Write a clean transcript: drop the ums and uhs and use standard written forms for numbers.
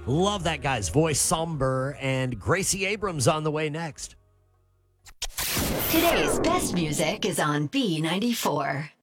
Love that guy's voice, somber, and Gracie Abrams on the way next. Today's best music is on B94.